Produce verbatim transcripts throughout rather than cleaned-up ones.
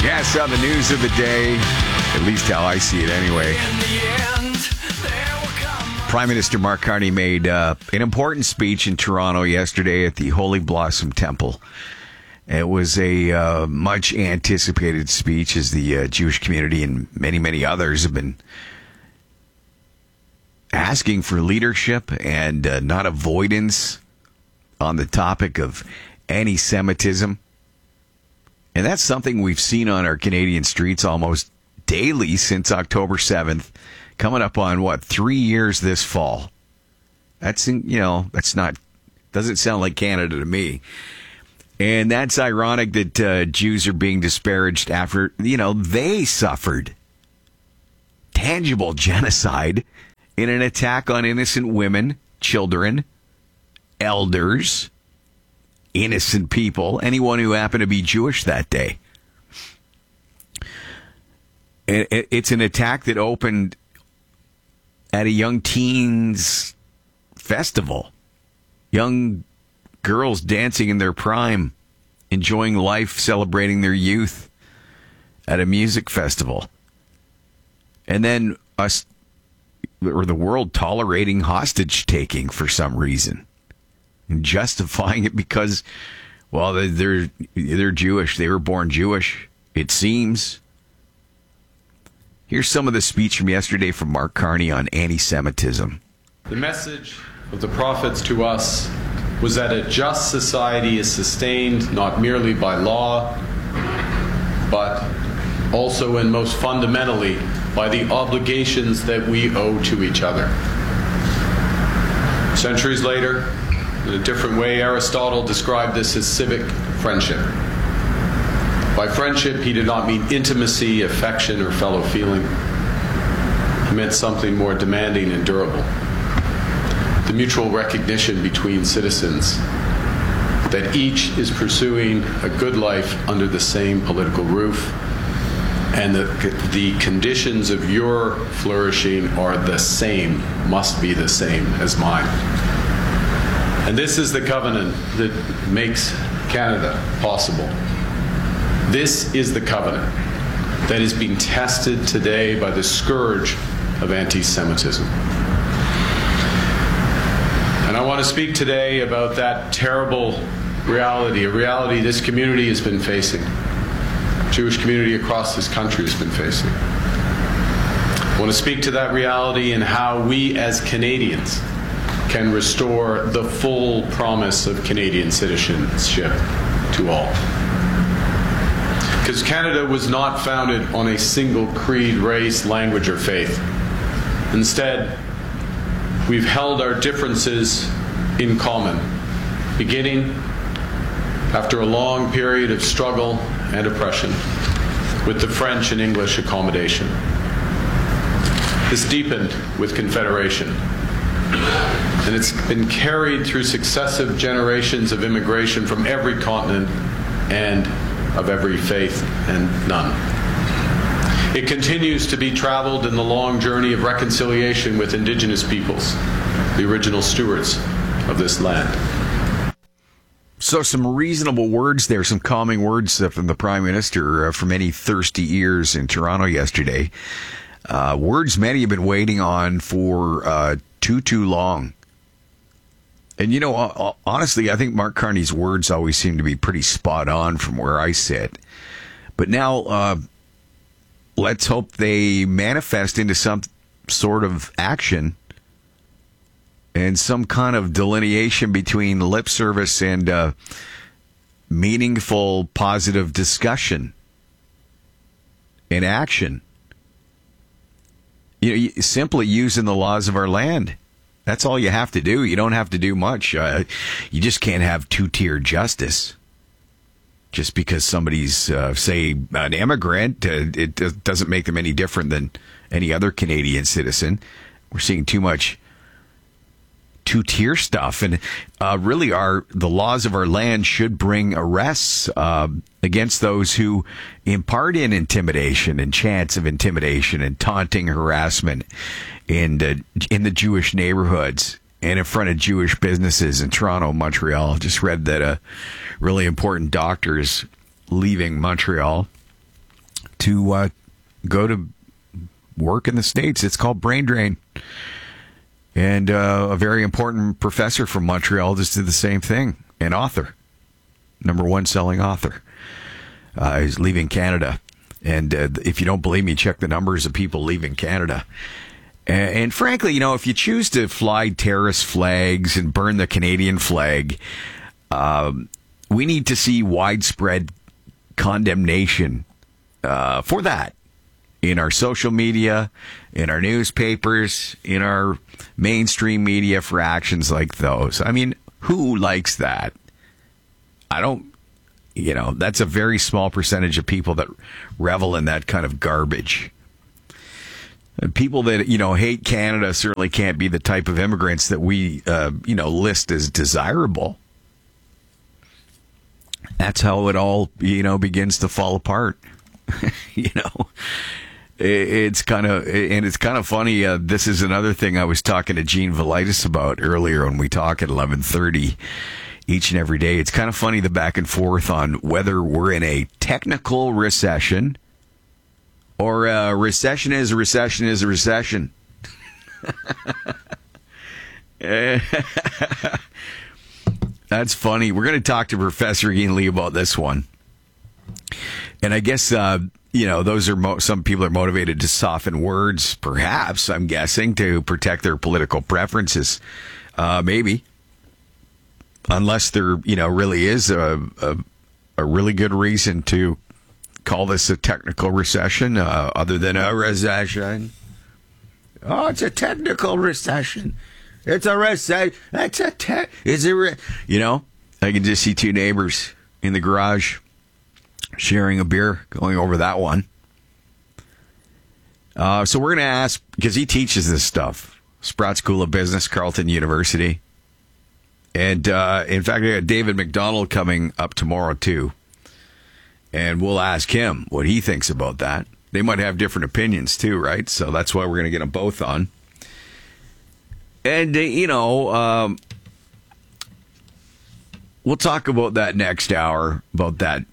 Yeah, so the news of the day, at least how I see it anyway. Prime Minister Mark Carney made uh, an important speech in Toronto yesterday at the Holy Blossom Temple. It was a uh, much anticipated speech, as the uh, Jewish community and many, many others have been asking for leadership and uh, not avoidance on the topic of anti-Semitism. And that's something we've seen on our Canadian streets almost daily since October seventh, coming up on, what, three years this fall. That's, you know, that's not, doesn't sound like Canada to me. And that's ironic that uh, Jews are being disparaged after, you know, they suffered tangible genocide in an attack on innocent women, children, elders, innocent people, anyone who happened to be Jewish that day. It's an attack that opened at a young teens festival. Young girls dancing in their prime, enjoying life, celebrating their youth at a music festival. And then us, or the world, tolerating hostage taking for some reason. And justifying it because, well, they're, they're Jewish. They were born Jewish, it seems. Here's some of the speech from yesterday from Mark Carney on anti-Semitism. The message of the prophets to us was that a just society is sustained not merely by law, but also and most fundamentally by the obligations that we owe to each other. Centuries later, in a different way, Aristotle described this as civic friendship. By friendship, he did not mean intimacy, affection, or fellow feeling. He meant something more demanding and durable. The mutual recognition between citizens that each is pursuing a good life under the same political roof, and that the conditions of your flourishing are the same, must be the same as mine. And this is the covenant that makes Canada possible. This is the covenant that is being tested today by the scourge of anti-Semitism. And I want to speak today about that terrible reality, a reality this community has been facing, Jewish community across this country has been facing. I want to speak to that reality and how we as Canadians can restore the full promise of Canadian citizenship to all. Because Canada was not founded on a single creed, race, language, or faith. Instead, we've held our differences in common, beginning after a long period of struggle and oppression with the French and English accommodation. This deepened with Confederation, and it's been carried through successive generations of immigration from every continent and of every faith and none. It continues to be traveled in the long journey of reconciliation with Indigenous peoples, the original stewards of this land. So some reasonable words there, some calming words uh, from the Prime Minister uh, for many thirsty ears in Toronto yesterday. Uh, words many have been waiting on for uh, too, too long. And, you know, honestly, I think Mark Carney's words always seem to be pretty spot on from where I sit. But now, uh, let's hope they manifest into some sort of action and some kind of delineation between lip service and uh, meaningful, positive discussion and action. You know, simply using the laws of our land. That's all you have to do. You don't have to do much. Uh, you just can't have two-tier justice. Just because somebody's, uh, say, an immigrant, uh, it doesn't make them any different than any other Canadian citizen. We're seeing too much two-tier stuff. And uh, really, our the laws of our land should bring arrests uh, against those who impart in intimidation and chants of intimidation and taunting harassment in the, in the Jewish neighborhoods and in front of Jewish businesses in Toronto, Montreal. Just read that a really important doctor is leaving Montreal to uh, go to work in the States. It's called Brain Drain. And uh, a very important professor from Montreal just did the same thing. An author, number one selling author. Uh, he's leaving Canada. And uh, if you don't believe me, check the numbers of people leaving Canada. And, and frankly, you know, if you choose to fly terrorist flags and burn the Canadian flag, um, we need to see widespread condemnation uh, for that in our social media, in our newspapers, in our mainstream media for actions like those. I mean, who likes that? I don't, you know, that's a very small percentage of people that revel in that kind of garbage. And people that, you know, hate Canada certainly can't be the type of immigrants that we, uh, you know, list as desirable. That's how it all, you know, begins to fall apart. you know, it's kind of, and it's kind of funny. Uh, this is another thing I was talking to Gene Velitis about earlier when we talk at eleven thirty each and every day. It's kind of funny, the back and forth on whether we're in a technical recession or a recession is a recession is a recession. That's funny. We're going to talk to Professor Ian Lee about this one. And I guess, uh, you know, those are mo- some people are motivated to soften words, perhaps, I'm guessing, to protect their political preferences. Uh, maybe. Unless there, you know, really is a, a, a really good reason to call this a technical recession, uh, other than a recession. Oh, it's a technical recession. It's a recession. It's a tech. It's a, re-. You know, I can just see two neighbors in the garage sharing a beer, going over that one. Uh, so we're going to ask, because he teaches this stuff, Sprott School of Business, Carleton University. And, uh, in fact, I got David McDonald coming up tomorrow, too. And we'll ask him what he thinks about that. They might have different opinions, too, right? So that's why we're going to get them both on. And, uh, you know, um, we'll talk about that next hour, about that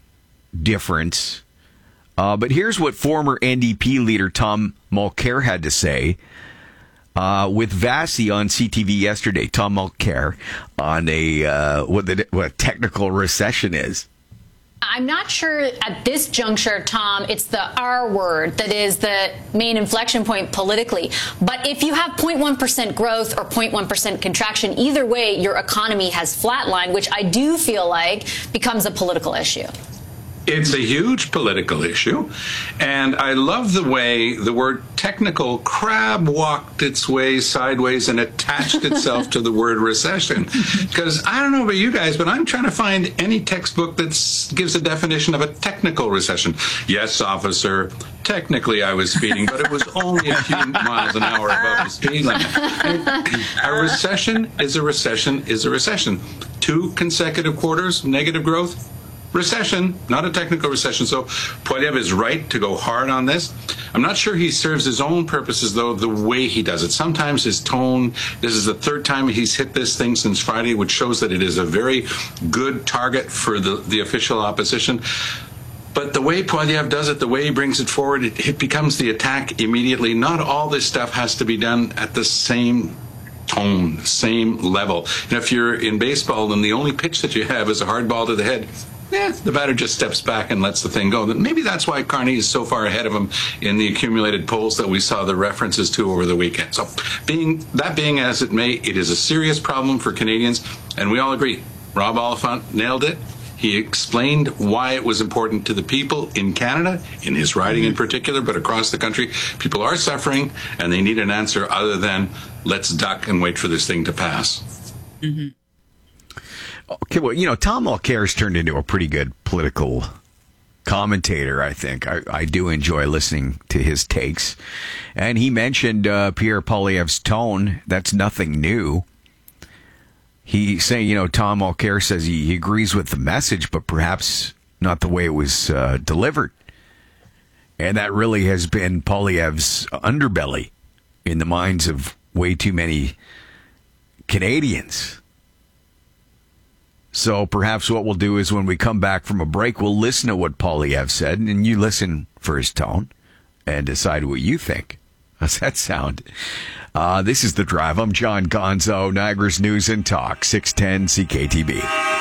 difference. Uh, but here's what former N D P leader Tom Mulcair had to say uh, with Vasi on C T V yesterday. Tom Mulcair on a uh, what the what a technical recession is. I'm not sure at this juncture, Tom, it's the R word that is the main inflection point politically. But if you have zero point one percent growth or zero point one percent contraction, either way, your economy has flatlined, which I do feel like becomes a political issue. It's a huge political issue, and I love the way the word technical crab walked its way sideways and attached itself to the word recession. Because I don't know about you guys, but I'm trying to find any textbook that gives a definition of a technical recession. Yes, officer, technically I was speeding, but it was only a few miles an hour above the speed limit. A recession is a recession is a recession. Two consecutive quarters, negative growth. Recession, not a technical recession. So Poilievre is right to go hard on this. I'm not sure he serves his own purposes, though, the way he does it. Sometimes his tone, this is the third time he's hit this thing since Friday, which shows that it is a very good target for the, the official opposition. But the way Poilievre does it, the way he brings it forward, it, it becomes the attack immediately. Not all this stuff has to be done at the same tone, same level. And if you're in baseball, then the only pitch that you have is a hard ball to the head. Yeah, the batter just steps back and lets the thing go. Maybe that's why Carney is so far ahead of him in the accumulated polls that we saw the references to over the weekend. So being that being as it may, it is a serious problem for Canadians, and we all agree. Rob Oliphant nailed it. He explained why it was important to the people in Canada, in his riding in particular, but across the country. People are suffering, and they need an answer other than let's duck and wait for this thing to pass. Mm-hmm. Okay, well, you know, Tom Mulcair's turned into a pretty good political commentator, I think. I, I do enjoy listening to his takes. And he mentioned uh, Pierre Poilievre's tone. That's nothing new. He's saying, you know, Tom Mulcair says he, he agrees with the message, but perhaps not the way it was uh, delivered. And that really has been Poilievre's underbelly in the minds of way too many Canadians. So perhaps what we'll do is when we come back from a break, we'll listen to what Poilievre said, and you listen for his tone and decide what you think. How's that sound? Uh, this is The Drive. I'm John Gonzo, Niagara's News and Talk, six ten C K T B.